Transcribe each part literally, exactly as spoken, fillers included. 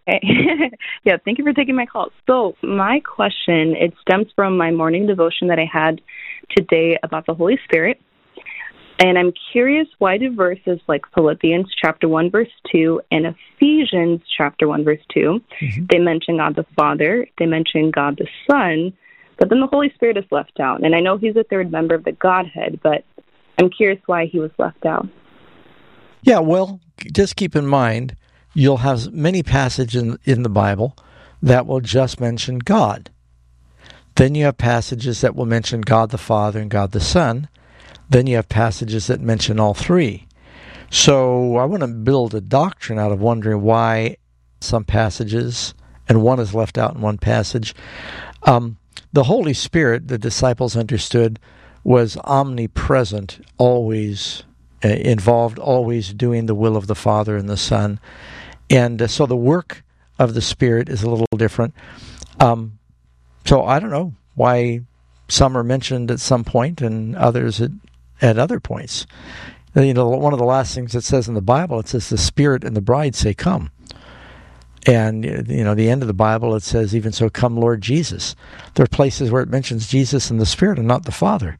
Hey, yeah, thank you for taking my call. So my question, it stems from my morning devotion that I had today about the Holy Spirit. And I'm curious, why do verses like Philippians chapter one, verse two, and Ephesians chapter one, verse two, mm-hmm. they mention God the Father, they mention God the Son, but then the Holy Spirit is left out. And I know he's a third member of the Godhead, but I'm curious why he was left out. Yeah, well, just keep in mind, you'll have many passages in, in the Bible that will just mention God. Then you have passages that will mention God the Father and God the Son. Then you have passages that mention all three. So I want to build a doctrine out of wondering why some passages, and one is left out in one passage. Um, the Holy Spirit, the disciples understood, was omnipresent, always uh, involved, always doing the will of the Father and the Son. And uh, so the work of the Spirit is a little different. Um, so I don't know why some are mentioned at some point and others at, at other points. You know, one of the last things it says in the Bible, it says the Spirit and the bride say, come. And, you know, the end of the Bible, it says, even so, come, Lord Jesus. There are places where it mentions Jesus and the Spirit and not the Father.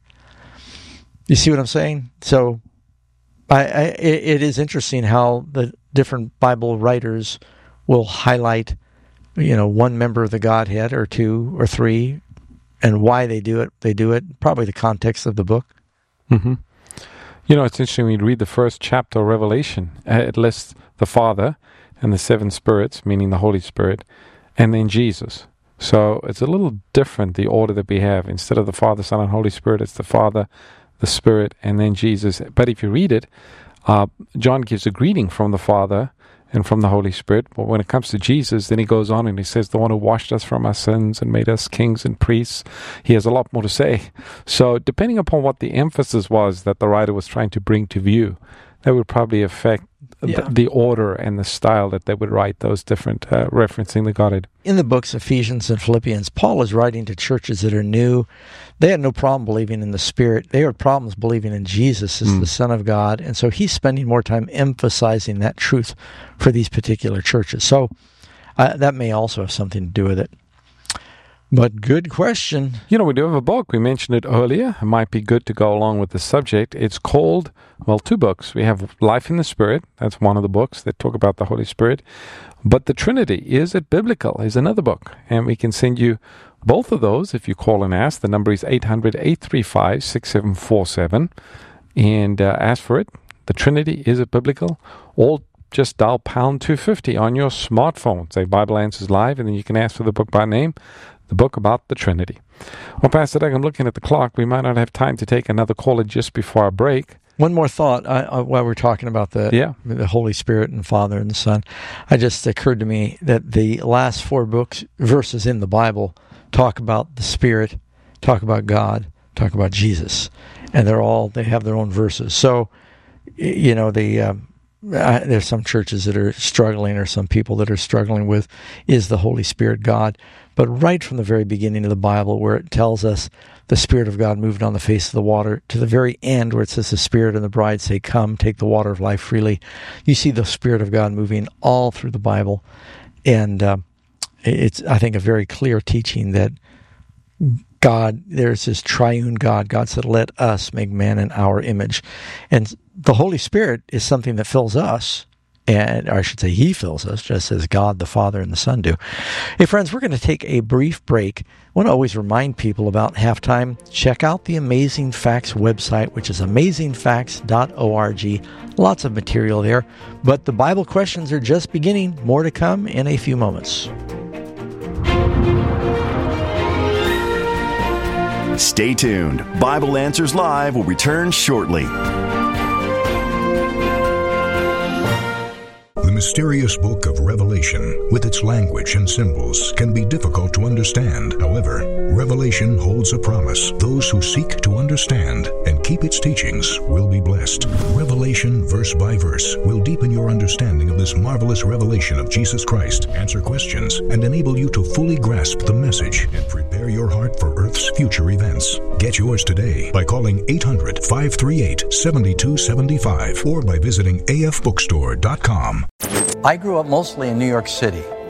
You see what I'm saying? So I, I, it is interesting how the different Bible writers will highlight, you know, one member of the Godhead or two or three, and why they do it. They do it, probably the context of the book. Mm-hmm. You know, it's interesting when you read the first chapter of Revelation. Uh, it lists the Father and the seven spirits, meaning the Holy Spirit, and then Jesus. So it's a little different, the order that we have. Instead of the Father, Son, and Holy Spirit, it's the Father, the Spirit, and then Jesus. But if you read it, uh, John gives a greeting from the Father and from the Holy Spirit. But when it comes to Jesus, then he goes on and he says, the one who washed us from our sins and made us kings and priests. He has a lot more to say. So depending upon what the emphasis was that the writer was trying to bring to view, that would probably affect yeah. the, the order and the style that they would write those different, uh, referencing the Godhead. In the books Ephesians and Philippians, Paul is writing to churches that are new. They had no problem believing in the Spirit. They had problems believing in Jesus as mm. the Son of God. And so he's spending more time emphasizing that truth for these particular churches. So uh, that may also have something to do with it. But good question. You know, we do have a book. We mentioned it earlier. It might be good to go along with the subject. It's called, well, two books. We have Life in the Spirit. That's one of the books that talk about the Holy Spirit. But the Trinity, Is It Biblical, is another book. And we can send you both of those if you call and ask. The number is eight hundred, eight three five, six seven four seven. And uh, ask for it. The Trinity, Is It Biblical? All just dial pound two fifty on your smartphone. Say Bible Answers Live, and then you can ask for the book by name. The book about the Trinity. Well, Pastor Doug, I'm looking at the clock. We might not have time to take another caller just before our break. One more thought uh, uh, while we're talking about the, yeah. the Holy Spirit and Father and the Son. It just occurred to me that the last four books, verses in the Bible, talk about the Spirit, talk about God, talk about Jesus. And they're all, they have their own verses. So, you know, the... Um, Uh, there's some churches that are struggling, or some people that are struggling with, is the Holy Spirit God? But right from the very beginning of the Bible, where it tells us the Spirit of God moved on the face of the water, to the very end where it says the Spirit and the bride say, come, take the water of life freely, you see the Spirit of God moving all through the Bible. And uh, it's, I think, a very clear teaching that God, there's this triune God. God said, let us make man in our image. And the Holy Spirit is something that fills us, and or I should say he fills us, just as God, the Father, and the Son do. Hey, friends, we're going to take a brief break. I want to always remind people about halftime. Check out the Amazing Facts website, which is amazing facts dot org. Lots of material there. But the Bible questions are just beginning. More to come in a few moments. Stay tuned. Bible Answers Live will return shortly. The mysterious book of Revelation, with its language and symbols, can be difficult to understand. However, Revelation holds a promise. Those who seek to understand and keep its teachings will be blessed. Revelation, verse by verse, will deepen your understanding of this marvelous revelation of Jesus Christ, answer questions, and enable you to fully grasp the message and prepare your heart for Earth's future events. Get yours today by calling eight hundred, five three eight, seven two seven five or by visiting a f bookstore dot com. I grew up mostly in New York City.